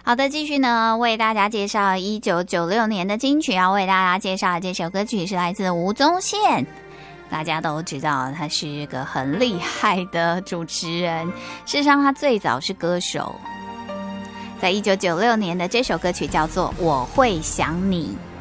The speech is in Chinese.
好的，继续呢为大家介绍1996年的金曲，要为大家介绍的这首歌曲是来自吴宗宪。大家都知道他是一个很厉害的主持人，事实上他最早是歌手。在1996年的这首歌曲叫做《我会想你》。